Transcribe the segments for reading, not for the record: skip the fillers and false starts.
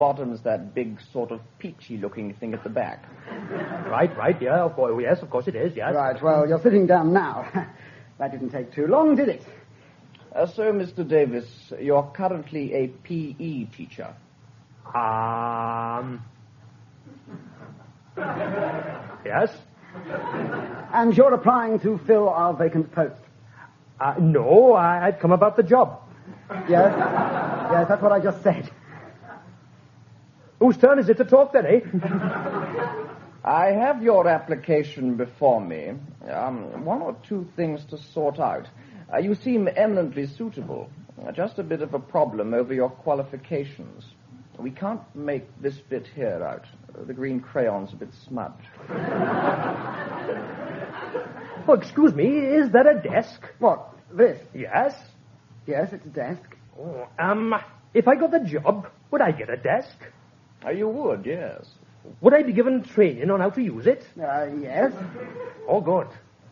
Bottom's that big sort of peachy-looking thing at the back. Right, yeah, yes, of course it is, yes. Right, well, you're sitting down now. That didn't take too long, did it? So, Mr. Davis, you're currently a PE teacher. Yes. And you're applying to fill our vacant post? No, I'd come about the job. Yes, that's what I just said. Whose turn is it to talk then, eh? I have your application before me. One or two things to sort out. You seem eminently suitable. Just a bit of a problem over your qualifications. We can't make this bit here out. The green crayon's a bit smudged. Oh, excuse me, is that a desk? What, this? Yes. Yes, it's a desk. Oh, if I got the job, would I get a desk? You would, yes. Would I be given training on how to use it? Yes. Oh, good.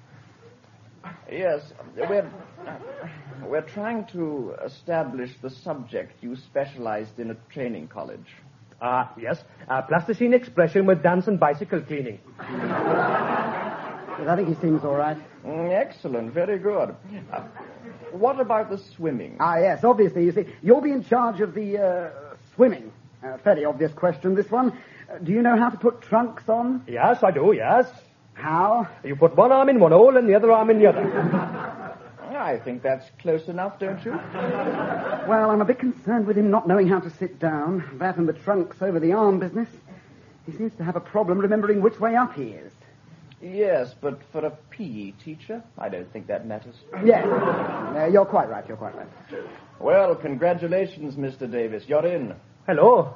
Yes, we're trying to establish the subject you specialized in at training college. Yes. Plasticine expression with dance and bicycle cleaning. Yes, I think he seems all right. Excellent, very good. What about the swimming? Yes, obviously, you see, you'll be in charge of the swimming. Fairly obvious question, this one. Do you know how to put trunks on? Yes, I do, yes. How? You put one arm in one hole and the other arm in the other. I think that's close enough, don't you? Well, I'm a bit concerned with him not knowing how to sit down. That and the trunks over the arm business. He seems to have a problem remembering which way up he is. Yes, but for a PE teacher, I don't think that matters. Yes. You're quite right. Well, congratulations, Mr. Davis. You're in. Hello.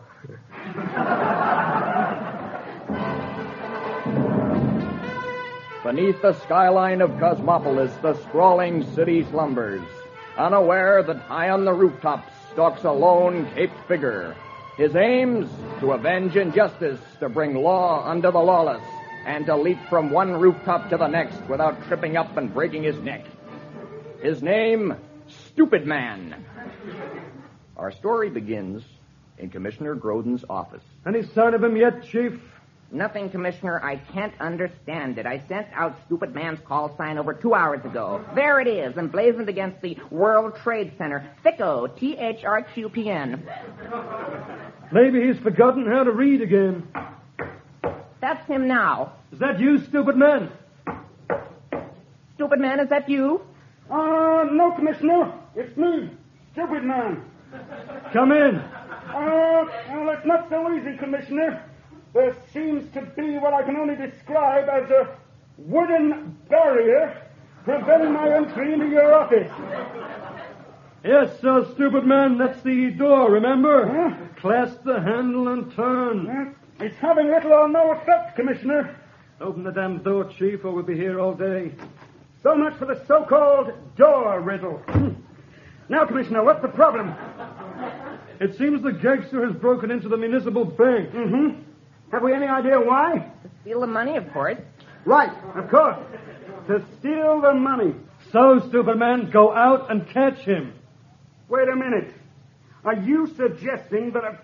Beneath the skyline of Cosmopolis, the sprawling city slumbers, unaware that high on the rooftops stalks a lone caped figure. His aims, to avenge injustice, to bring law unto the lawless, and to leap from one rooftop to the next without tripping up and breaking his neck. His name, Stupid Man. Our story begins in Commissioner Grodin's office. Any sign of him yet, Chief? Nothing, Commissioner. I can't understand it. I sent out Stupid Man's call sign over 2 hours ago. There it is, emblazoned against the World Trade Center. Thicko, THRQPN. Maybe he's forgotten how to read again. That's him now. Is that you, Stupid Man? Stupid Man, is that you? No, Commissioner. It's me, Stupid Man. Come in. Well, it's not so easy, Commissioner. There seems to be what I can only describe as a wooden barrier preventing my entry into your office. Yes, Stupid Man, that's the door, remember? Huh? Clasp the handle and turn. It's having little or no effect, Commissioner. Open the damn door, Chief, or we'll be here all day. So much for the so-called door riddle. Now, Commissioner, what's the problem? It seems the gangster has broken into the municipal bank. Mm-hmm. Have we any idea why? To steal the money, of course. Right, of course. To steal the money. So, Stupid Man, go out and catch him. Wait a minute. Are you suggesting that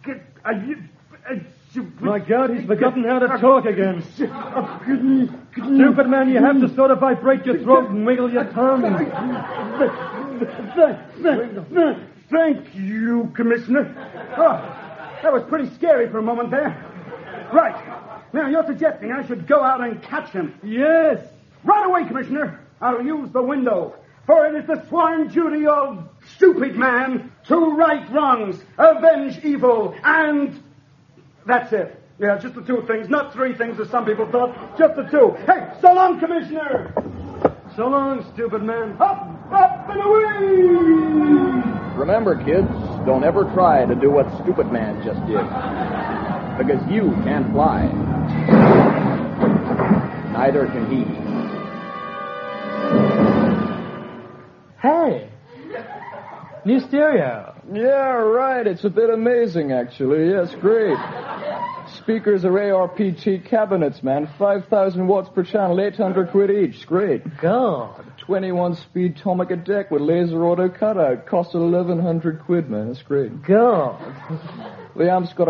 My God, he's forgotten how to talk again. Stupid Man, you have to sort of vibrate your throat and wiggle your tongue. Thank you, Commissioner. Oh, that was pretty scary for a moment there. Right. Now, you're suggesting I should go out and catch him. Yes. Right away, Commissioner. I'll use the window. For it is the sworn duty of Stupid Man to right wrongs, avenge evil, and... That's it. Yeah, just the two things, not three things as some people thought. Just the two. Hey, so long, Commissioner! So long, Stupid Man. Up and away! Remember, kids, don't ever try to do what Stupid Man just did. Because you can't fly. Neither can he. Hey! New stereo. Yeah, right. It's a bit amazing, actually. Yes, great. Speakers are ARPT cabinets, man. 5,000 watts per channel, 800 quid each. Great. God. 21-speed Tomica deck with laser auto cutout. Cost 1,100 quid, man. That's great. God. The Amscor